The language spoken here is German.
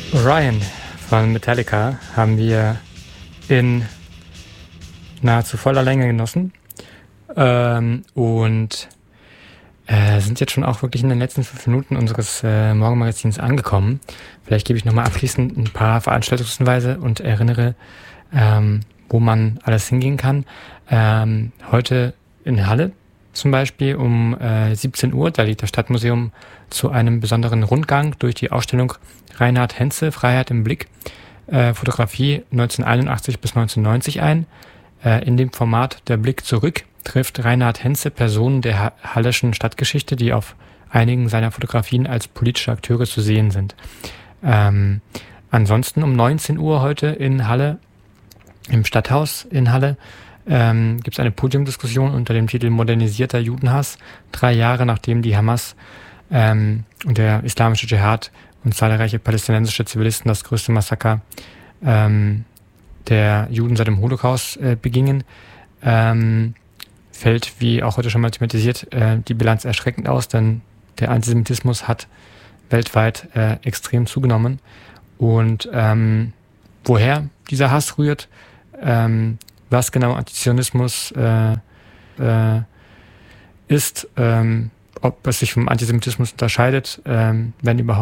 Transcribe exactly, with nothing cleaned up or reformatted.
Orion von Metallica haben wir in nahezu voller Länge genossen ähm, und äh, sind jetzt schon auch wirklich in den letzten fünf Minuten unseres äh, Morgenmagazins angekommen. Vielleicht gebe ich nochmal abschließend ein paar Veranstaltungshinweise und erinnere, ähm, wo man alles hingehen kann. Ähm, heute in Halle zum Beispiel um äh, siebzehn Uhr, da lädt das Stadtmuseum zu einem besonderen Rundgang durch die Ausstellung Reinhard Henze, Freiheit im Blick, äh, Fotografie neunzehnhunderteinundachtzig bis neunzehnhundertneunzig ein. Äh, in dem Format Der Blick zurück trifft Reinhard Henze Personen der ha- halleschen Stadtgeschichte, die auf einigen seiner Fotografien als politische Akteure zu sehen sind. Ähm, ansonsten um neunzehn Uhr heute in Halle, im Stadthaus in Halle, ähm, gibt es eine Podiumdiskussion unter dem Titel Modernisierter Judenhass, drei Jahre nachdem die Hamas ähm, und der islamische Dschihad und zahlreiche palästinensische Zivilisten das größte Massaker ähm, der Juden seit dem Holocaust äh, begingen, ähm, fällt, wie auch heute schon mal thematisiert, äh, die Bilanz erschreckend aus, denn der Antisemitismus hat weltweit äh, extrem zugenommen. Und ähm, woher dieser Hass rührt, ähm, was genau Antizionismus äh, äh, ist, ähm, ob es sich vom Antisemitismus unterscheidet, ähm, wenn überhaupt,